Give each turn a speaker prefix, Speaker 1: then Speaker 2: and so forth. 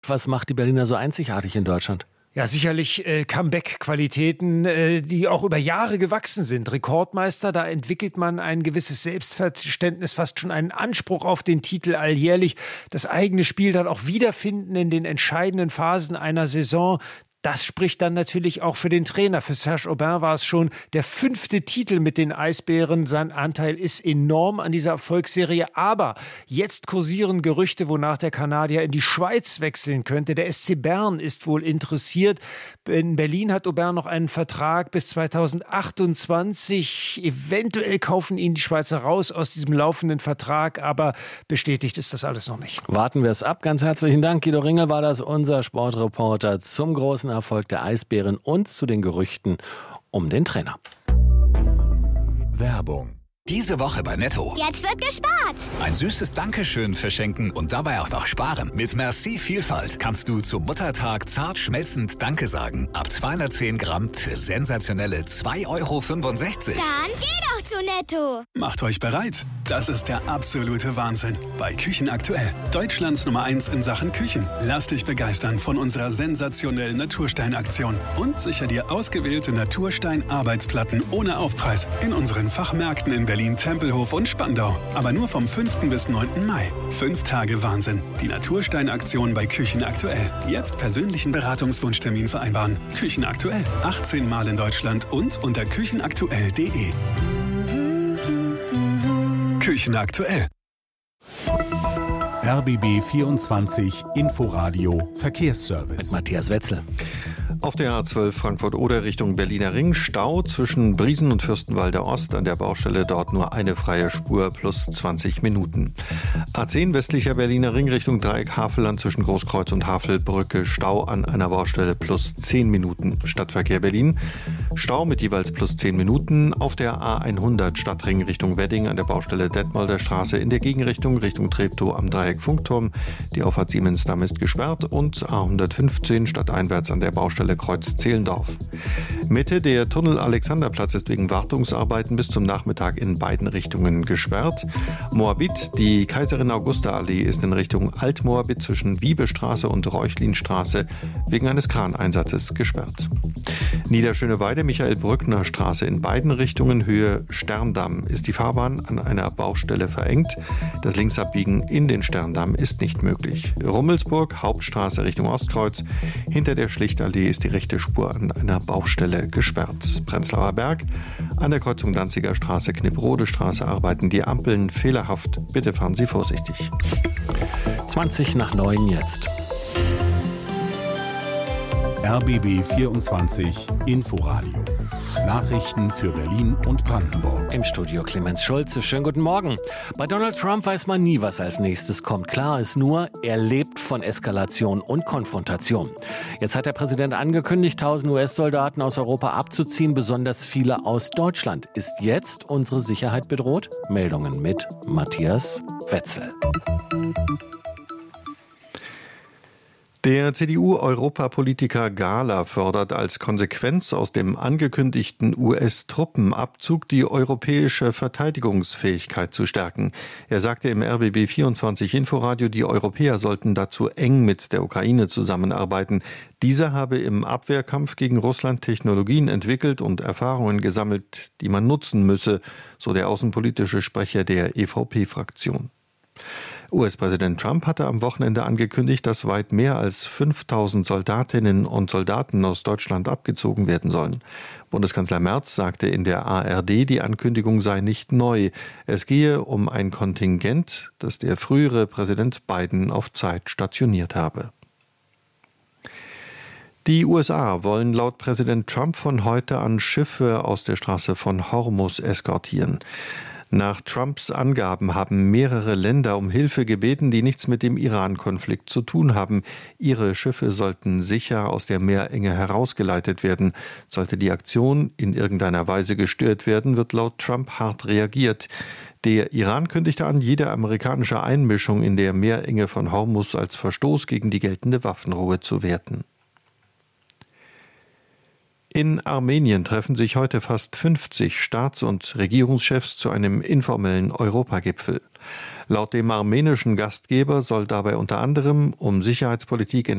Speaker 1: Was macht die Berliner so einzigartig in Deutschland?
Speaker 2: Ja, sicherlich Comeback-Qualitäten, die auch über Jahre gewachsen sind. Rekordmeister, da entwickelt man ein gewisses Selbstverständnis, fast schon einen Anspruch auf den Titel alljährlich. Das eigene Spiel dann auch wiederfinden in den entscheidenden Phasen einer Saison. Das spricht dann natürlich auch für den Trainer. Für Serge Aubin war es schon der 5. Titel mit den Eisbären. Sein Anteil ist enorm an dieser Erfolgsserie. Aber jetzt kursieren Gerüchte, wonach der Kanadier in die Schweiz wechseln könnte. Der SC Bern ist wohl interessiert. In Berlin hat Aubin noch einen Vertrag bis 2028. Eventuell kaufen ihn die Schweizer raus aus diesem laufenden Vertrag. Aber bestätigt ist das alles noch nicht.
Speaker 1: Warten wir es ab. Ganz herzlichen Dank. Guido Ringel war das, unser Sportreporter zum großen Erfolg der Eisbären und zu den Gerüchten um den Trainer.
Speaker 3: Werbung. Diese Woche bei Netto.
Speaker 4: Jetzt wird gespart.
Speaker 3: Ein süßes Dankeschön verschenken und dabei auch noch sparen. Mit Merci Vielfalt kannst du zum Muttertag zart schmelzend Danke sagen. Ab 210 Gramm für sensationelle 2,65 €.
Speaker 4: Dann geh doch zu Netto.
Speaker 5: Macht euch bereit. Das ist der absolute Wahnsinn. Bei Küchen aktuell. Deutschlands Nummer 1 in Sachen Küchen. Lass dich begeistern von unserer sensationellen Naturstein-Aktion. Und sicher dir ausgewählte Naturstein-Arbeitsplatten ohne Aufpreis in unseren Fachmärkten in Berlin, Tempelhof und Spandau. Aber nur vom 5. bis 9. Mai. 5 Tage Wahnsinn. Die Naturstein-Aktion bei Küchen aktuell. Jetzt persönlichen Beratungswunschtermin vereinbaren. Küchen aktuell. 18 Mal in Deutschland und unter küchenaktuell.de. Küchen aktuell.
Speaker 6: RBB 24 Inforadio Verkehrsservice.
Speaker 1: Mit Matthias Wetzel.
Speaker 7: Auf der A12 Frankfurt-Oder Richtung Berliner Ring Stau zwischen Briesen und Fürstenwalder Ost. An der Baustelle dort nur eine freie Spur plus 20 Minuten. A10 westlicher Berliner Ring Richtung Dreieck Havelland zwischen Großkreuz und Havelbrücke. Stau an einer Baustelle plus 10 Minuten. Stadtverkehr Berlin. Stau mit jeweils plus 10 Minuten. Auf der A100 Stadtring Richtung Wedding an der Baustelle Detmolder Straße. In der Gegenrichtung Richtung Treptow am Dreieck Funkturm. Die Auffahrt Siemensdamm ist gesperrt. Und A115 stadteinwärts an der Baustelle Kreuz Zehlendorf. Mitte der Tunnel Alexanderplatz ist wegen Wartungsarbeiten bis zum Nachmittag in beiden Richtungen gesperrt. Moabit, die Kaiserin Augusta Allee ist in Richtung Altmoabit zwischen Wiebestraße und Reuchlinstraße wegen eines Kraneinsatzes gesperrt. Niederschöneweide, Michael-Brückner Straße in beiden Richtungen Höhe Sterndamm ist die Fahrbahn an einer Baustelle verengt. Das Linksabbiegen in den Sterndamm ist nicht möglich. Rummelsburg, Hauptstraße Richtung Ostkreuz. Hinter der Schlichtallee ist die rechte Spur an einer Baustelle gesperrt. Prenzlauer Berg, an der Kreuzung Danziger Straße, Knipprode Straße arbeiten die Ampeln fehlerhaft. Bitte fahren Sie vorsichtig.
Speaker 1: 20:09 jetzt.
Speaker 6: RBB 24 Inforadio. Nachrichten für Berlin und Brandenburg.
Speaker 1: Im Studio Clemens Schulze. Schönen guten Morgen. Bei Donald Trump weiß man nie, was als nächstes kommt. Klar ist nur, er lebt von Eskalation und Konfrontation. Jetzt hat der Präsident angekündigt, 1000 US-Soldaten aus Europa abzuziehen, besonders viele aus Deutschland. Ist jetzt unsere Sicherheit bedroht? Meldungen mit Matthias Wetzel.
Speaker 7: Der CDU-Europapolitiker Gahler fordert als Konsequenz aus dem angekündigten US-Truppenabzug die europäische Verteidigungsfähigkeit zu stärken. Er sagte im RBB 24 Inforadio, die Europäer sollten dazu eng mit der Ukraine zusammenarbeiten. Dieser habe im Abwehrkampf gegen Russland Technologien entwickelt und Erfahrungen gesammelt, die man nutzen müsse, so der außenpolitische Sprecher der EVP-Fraktion. US-Präsident Trump hatte am Wochenende angekündigt, dass weit mehr als 5000 Soldatinnen und Soldaten aus Deutschland abgezogen werden sollen. Bundeskanzler Merz sagte in der ARD, die Ankündigung sei nicht neu. Es gehe um ein Kontingent, das der frühere Präsident Biden auf Zeit stationiert habe. Die USA wollen laut Präsident Trump von heute an Schiffe aus der Straße von Hormuz eskortieren. Nach Trumps Angaben haben mehrere Länder um Hilfe gebeten, die nichts mit dem Iran-Konflikt zu tun haben. Ihre Schiffe sollten sicher aus der Meerenge herausgeleitet werden. Sollte die Aktion in irgendeiner Weise gestört werden, wird laut Trump hart reagiert. Der Iran kündigte an, jede amerikanische Einmischung in der Meerenge von Hormuz als Verstoß gegen die geltende Waffenruhe zu werten. In Armenien treffen sich heute fast 50 Staats- und Regierungschefs zu einem informellen Europagipfel. Laut dem armenischen Gastgeber soll dabei unter anderem um Sicherheitspolitik,